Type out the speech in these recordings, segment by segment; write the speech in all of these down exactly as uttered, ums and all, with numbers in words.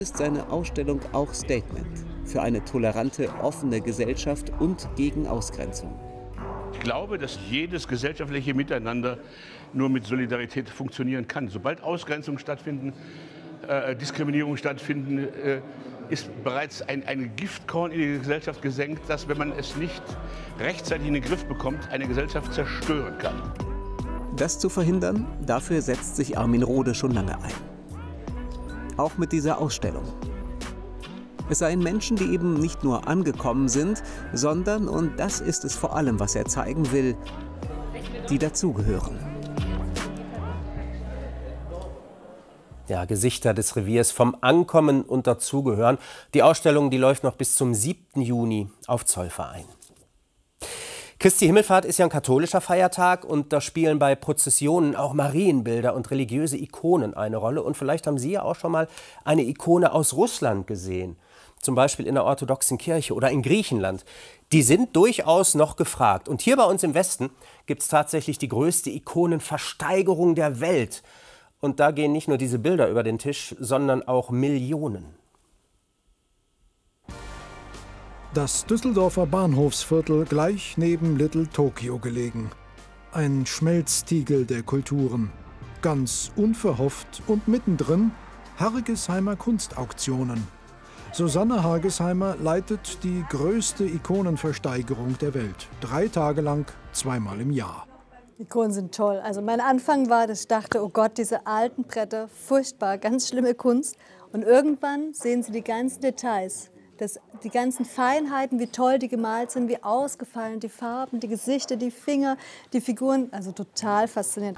Ist seine Ausstellung auch Statement für eine tolerante, offene Gesellschaft und gegen Ausgrenzung. Ich glaube, dass jedes gesellschaftliche Miteinander nur mit Solidarität funktionieren kann. Sobald Ausgrenzungen stattfinden, äh, Diskriminierungen stattfinden, äh, ist bereits ein, ein Giftkorn in die Gesellschaft gesenkt, das, wenn man es nicht rechtzeitig in den Griff bekommt, eine Gesellschaft zerstören kann. Das zu verhindern, dafür setzt sich Armin Rohde schon lange ein. Auch mit dieser Ausstellung. Es seien Menschen, die eben nicht nur angekommen sind, sondern, und das ist es vor allem, was er zeigen will, die dazugehören. Ja, Gesichter des Reviers, vom Ankommen und Dazugehören. Die Ausstellung, die läuft noch bis zum siebten Juni auf Zollverein. Christi Himmelfahrt ist ja ein katholischer Feiertag und da spielen bei Prozessionen auch Marienbilder und religiöse Ikonen eine Rolle. Und vielleicht haben Sie ja auch schon mal eine Ikone aus Russland gesehen, zum Beispiel in der orthodoxen Kirche oder in Griechenland. Die sind durchaus noch gefragt. Und hier bei uns im Westen gibt es tatsächlich die größte Ikonenversteigerung der Welt. Und da gehen nicht nur diese Bilder über den Tisch, sondern auch Millionen. Das Düsseldorfer Bahnhofsviertel gleich neben Little Tokyo gelegen. Ein Schmelztiegel der Kulturen. Ganz unverhofft und mittendrin Hargesheimer Kunstauktionen. Susanne Hargesheimer leitet die größte Ikonenversteigerung der Welt. Drei Tage lang, zweimal im Jahr. Ikonen sind toll. Also mein Anfang war, dass ich dachte, oh Gott, diese alten Bretter, furchtbar, ganz schlimme Kunst. Und irgendwann sehen Sie die ganzen Details. Das, die ganzen Feinheiten, wie toll die gemalt sind, wie ausgefallen, die Farben, die Gesichter, die Finger, die Figuren. Also total faszinierend.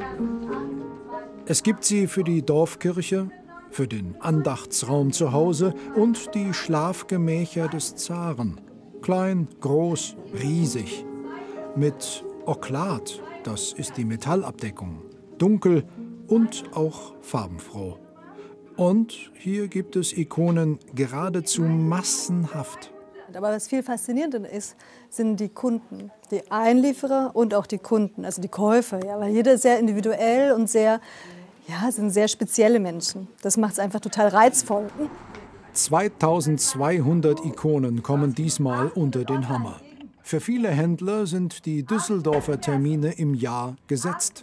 Es gibt sie für die Dorfkirche, für den Andachtsraum zu Hause und die Schlafgemächer des Zaren. Klein, groß, riesig. Mit Oklat, das ist die Metallabdeckung. Dunkel und auch farbenfroh. Und hier gibt es Ikonen geradezu massenhaft. Aber was viel faszinierender ist, sind die Kunden, die Einlieferer und auch die Kunden, also die Käufer. Ja, weil jeder sehr individuell und sehr, ja, sind sehr spezielle Menschen. Das macht es einfach total reizvoll. zweitausendzweihundert Ikonen kommen diesmal unter den Hammer. Für viele Händler sind die Düsseldorfer Termine im Jahr gesetzt.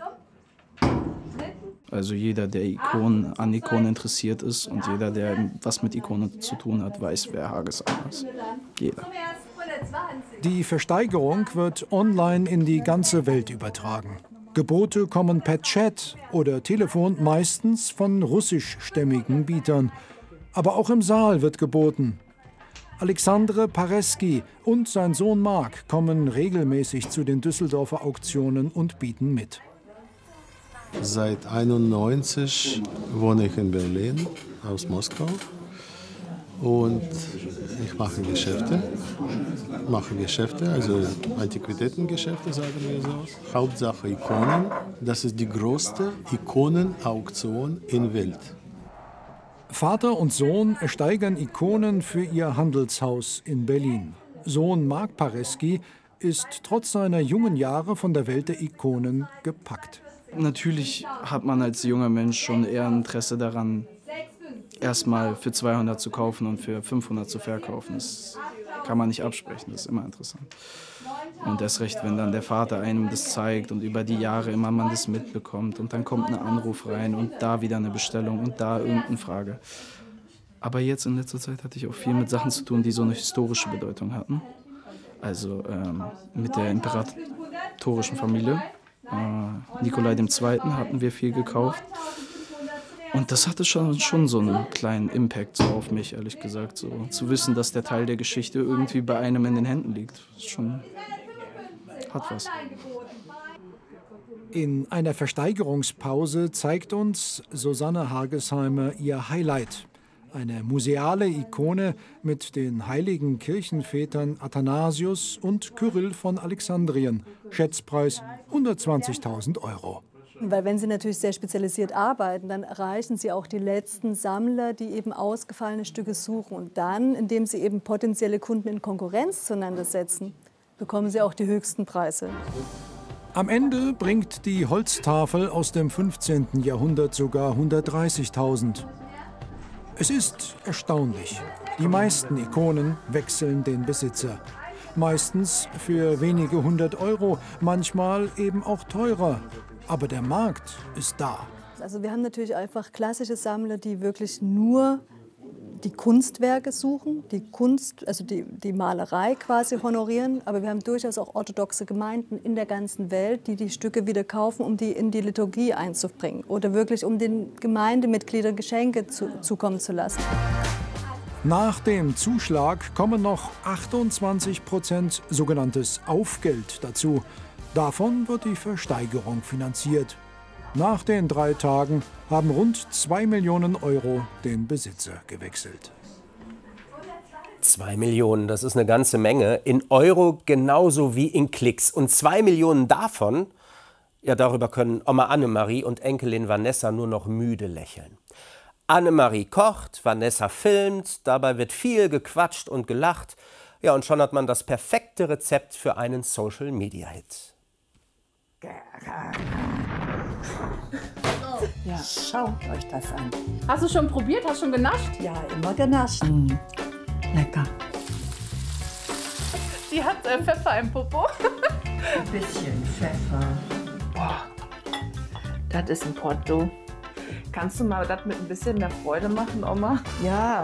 Also jeder, der Ikonen, an Ikonen interessiert ist und jeder, der was mit Ikonen zu tun hat, weiß, wer Hargesheimer ist. Jeder. Die Versteigerung wird online in die ganze Welt übertragen. Gebote kommen per Chat oder Telefon meistens von russischstämmigen Bietern. Aber auch im Saal wird geboten. Alexandre Pareski und sein Sohn Marc kommen regelmäßig zu den Düsseldorfer Auktionen und bieten mit. Seit einundneunzig wohne ich in Berlin, aus Moskau. Und ich mache Geschäfte, mache Geschäfte, also Antiquitätengeschäfte, sagen wir so. Hauptsache Ikonen. Das ist die größte Ikonenauktion in der Welt. Vater und Sohn ersteigern Ikonen für ihr Handelshaus in Berlin. Sohn Marc Pareski ist trotz seiner jungen Jahre von der Welt der Ikonen gepackt. Natürlich hat man als junger Mensch schon eher Interesse daran, erstmal für zweihundert zu kaufen und für fünfhundert zu verkaufen. Das kann man nicht absprechen, das ist immer interessant. Und erst recht, wenn dann der Vater einem das zeigt und über die Jahre immer man das mitbekommt und dann kommt ein Anruf rein und da wieder eine Bestellung und da irgendeine Frage. Aber jetzt in letzter Zeit hatte ich auch viel mit Sachen zu tun, die so eine historische Bedeutung hatten. Also ähm, mit der imperatorischen Familie. Äh, Nikolai der Zweite hatten wir viel gekauft. Und das hatte schon, schon so einen kleinen Impact so auf mich, ehrlich gesagt. So, zu wissen, dass der Teil der Geschichte irgendwie bei einem in den Händen liegt, ist schon, hat was. In einer Versteigerungspause zeigt uns Susanne Hargesheimer ihr Highlight. Eine museale Ikone mit den heiligen Kirchenvätern Athanasius und Kyrill von Alexandrien. Schätzpreis hundertzwanzigtausend Euro. Weil wenn Sie natürlich sehr spezialisiert arbeiten, dann erreichen Sie auch die letzten Sammler, die eben ausgefallene Stücke suchen. Und dann, indem Sie eben potenzielle Kunden in Konkurrenz zueinander setzen, bekommen Sie auch die höchsten Preise. Am Ende bringt die Holztafel aus dem fünfzehnten Jahrhundert sogar hundertdreißigtausend. Es ist erstaunlich. Die meisten Ikonen wechseln den Besitzer. Meistens für wenige hundert Euro, manchmal eben auch teurer. Aber der Markt ist da. Also wir haben natürlich einfach klassische Sammler, die wirklich nur die Kunstwerke suchen, die Kunst, also die, die Malerei quasi honorieren. Aber wir haben durchaus auch orthodoxe Gemeinden in der ganzen Welt, die die Stücke wieder kaufen, um die in die Liturgie einzubringen. Oder wirklich, um den Gemeindemitgliedern Geschenke zu, zukommen zu lassen. Nach dem Zuschlag kommen noch achtundzwanzig Prozent sogenanntes Aufgeld dazu. Davon wird die Versteigerung finanziert. Nach den drei Tagen haben rund zwei Millionen Euro den Besitzer gewechselt. Zwei Millionen, das ist eine ganze Menge. In Euro genauso wie in Klicks. Und zwei Millionen davon, ja, darüber können Oma Annemarie und Enkelin Vanessa nur noch müde lächeln. Annemarie kocht, Vanessa filmt, dabei wird viel gequatscht und gelacht. Ja, und schon hat man das perfekte Rezept für einen Social-Media-Hit. Ja. Schaut euch das an. Hast du schon probiert? Hast du schon genascht? Ja, immer genascht. Mm. Lecker. Die hat äh, Pfeffer im Popo. Ein bisschen Pfeffer. Boah, das ist ein Porto. Kannst du mal das mit ein bisschen mehr Freude machen, Oma? Ja.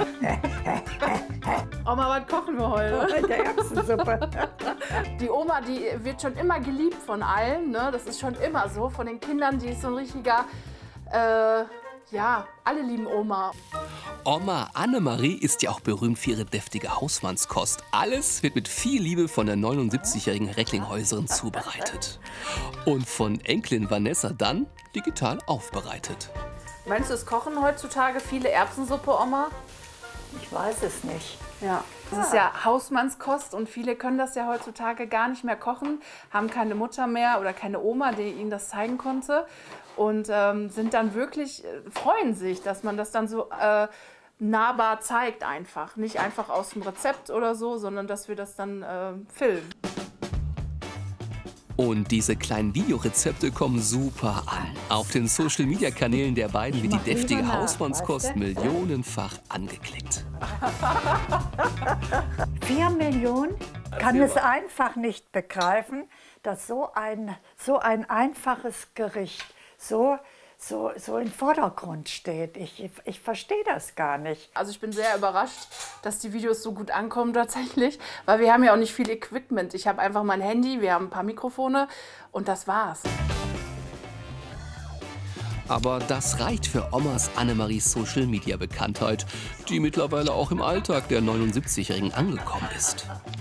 Oma, was kochen wir heute? Heute Erbsensuppe. Die Oma, die wird schon immer geliebt von allen. Ne? Das ist schon immer so. Von den Kindern, die ist so ein richtiger, äh, ja, alle lieben Oma. Oma Annemarie ist ja auch berühmt für ihre deftige Hausmannskost. Alles wird mit viel Liebe von der neunundsiebzigjährigen Recklinghäuserin zubereitet. Und von Enkelin Vanessa dann digital aufbereitet. Meinst du, es kochen heutzutage viele Erbsensuppe, Oma? Ich weiß es nicht. Ja, das ist ja Hausmannskost und viele können das ja heutzutage gar nicht mehr kochen, haben keine Mutter mehr oder keine Oma, die ihnen das zeigen konnte und ähm, sind dann wirklich, äh, freuen sich, dass man das dann so äh, nahbar zeigt einfach. Nicht einfach aus dem Rezept oder so, sondern dass wir das dann äh, filmen. Und diese kleinen Videorezepte kommen super an. Auf den Social-Media-Kanälen der beiden wird die deftige Hausmannskost millionenfach angeklickt. Vier Millionen? Kann es einfach nicht begreifen, dass so ein, so ein einfaches Gericht so, so, so im Vordergrund steht. Ich, ich verstehe das gar nicht. Also ich bin sehr überrascht, dass die Videos so gut ankommen tatsächlich, weil wir haben ja auch nicht viel Equipment. Ich habe einfach mein Handy, wir haben ein paar Mikrofone und das war's. Aber das reicht für Omas Annemaries Social-Media-Bekanntheit, die mittlerweile auch im Alltag der neunundsiebzigjährigen angekommen ist.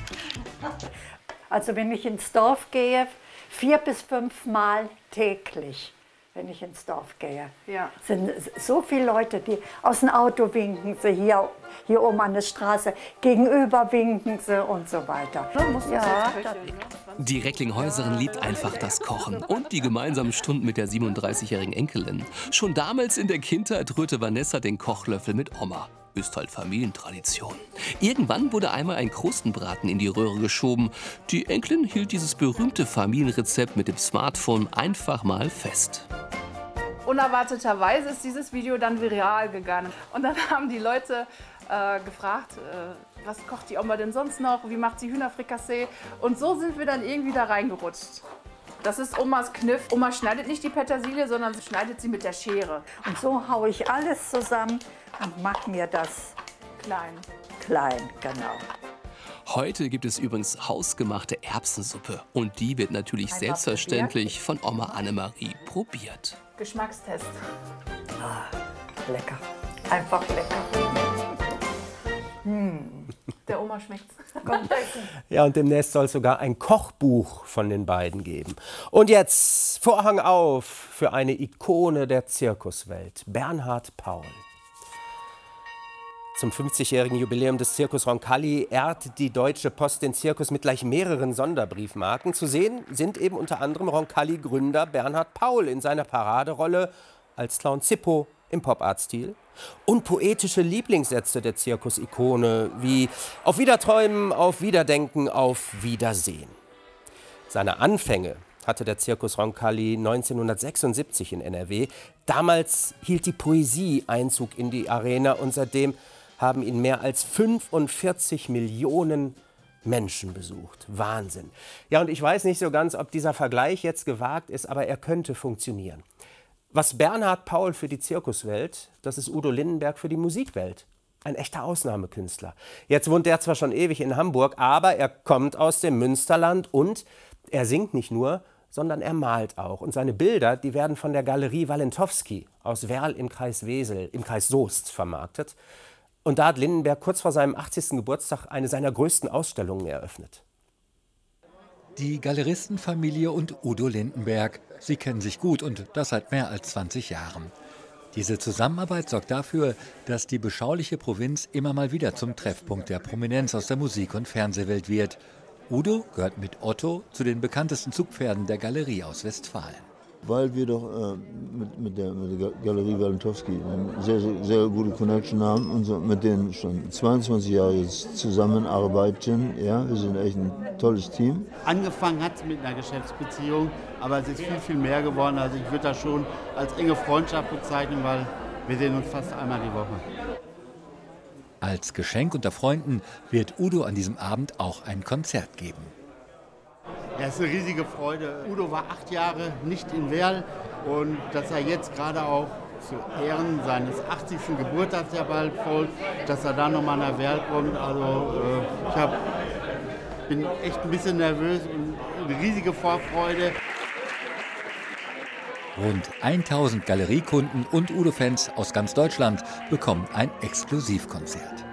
Also wenn ich ins Dorf gehe, vier bis fünf Mal täglich. Wenn ich ins Dorf gehe. Ja. Sind so viele Leute, die aus dem Auto winken sie, hier, hier oben an der Straße, gegenüber winken sie und so weiter. Ja, die Recklinghäuserin liebt einfach das Kochen und die gemeinsamen Stunden mit der siebenunddreißigjährigen Enkelin. Schon damals in der Kindheit rührte Vanessa den Kochlöffel mit Oma. Ist halt Familientradition. Irgendwann wurde einmal ein Krustenbraten in die Röhre geschoben. Die Enkelin hielt dieses berühmte Familienrezept mit dem Smartphone einfach mal fest. Unerwarteterweise ist dieses Video dann viral gegangen. Und dann haben die Leute äh, gefragt, äh, was kocht die Oma denn sonst noch? Wie macht sie Hühnerfrikassee? Und so sind wir dann irgendwie da reingerutscht. Das ist Omas Kniff. Oma schneidet nicht die Petersilie, sondern sie schneidet sie mit der Schere. Und so haue ich alles zusammen und mache mir das klein. Klein, genau. Heute gibt es übrigens hausgemachte Erbsensuppe. Und die wird natürlich Einfach selbstverständlich probiert. von Oma Annemarie probiert. Geschmackstest. Ah, lecker. Einfach lecker. Hm. Der Oma schmeckt's. Ja, und demnächst soll es sogar ein Kochbuch von den beiden geben. Und jetzt Vorhang auf für eine Ikone der Zirkuswelt, Bernhard Paul. Zum fünfzigjährigen Jubiläum des Zirkus Roncalli ehrt die Deutsche Post den Zirkus mit gleich mehreren Sonderbriefmarken. Zu sehen sind eben unter anderem Roncalli-Gründer Bernhard Paul in seiner Paraderolle als Clown Zippo im Pop-Art-Stil und poetische Lieblingssätze der Zirkusikone wie auf Wiederträumen, auf Wiederdenken, auf Wiedersehen. Seine Anfänge hatte der Circus Roncalli neunzehnhundertsechsundsiebzig in N R W. Damals hielt die Poesie Einzug in die Arena und seitdem haben ihn mehr als fünfundvierzig Millionen Menschen besucht. Wahnsinn. Ja, und ich weiß nicht so ganz, ob dieser Vergleich jetzt gewagt ist, aber er könnte funktionieren. Was Bernhard Paul für die Zirkuswelt, das ist Udo Lindenberg für die Musikwelt. Ein echter Ausnahmekünstler. Jetzt wohnt er zwar schon ewig in Hamburg, aber er kommt aus dem Münsterland und er singt nicht nur, sondern er malt auch. Und seine Bilder, die werden von der Galerie Walentowski aus Werl im Kreis Wesel, im Kreis Soest vermarktet. Und da hat Lindenberg kurz vor seinem achtzigsten Geburtstag eine seiner größten Ausstellungen eröffnet. Die Galeristenfamilie und Udo Lindenberg. Sie kennen sich gut und das seit mehr als zwanzig Jahren. Diese Zusammenarbeit sorgt dafür, dass die beschauliche Provinz immer mal wieder zum Treffpunkt der Prominenz aus der Musik- und Fernsehwelt wird. Udo gehört mit Otto zu den bekanntesten Zugpferden der Galerie aus Westfalen. Weil wir doch äh, mit, mit, der, mit der Galerie Walentowski eine sehr, sehr, sehr gute Connection haben und so mit denen schon zweiundzwanzig Jahre jetzt zusammenarbeiten. Ja, wir sind echt ein tolles Team. Angefangen hat es mit einer Geschäftsbeziehung, aber es ist viel, viel mehr geworden. Also ich würde das schon als enge Freundschaft bezeichnen, weil wir sehen uns fast einmal die Woche. Als Geschenk unter Freunden wird Udo an diesem Abend auch ein Konzert geben. Ja, es ist eine riesige Freude. Udo war acht Jahre nicht in Werl und dass er jetzt gerade auch zu Ehren seines achtzigsten Geburtstags ja bald folgt, dass er da nochmal nach Werl kommt. Also äh, ich hab, bin echt ein bisschen nervös und eine riesige Vorfreude. Rund tausend Galeriekunden und Udo-Fans aus ganz Deutschland bekommen ein Exklusivkonzert.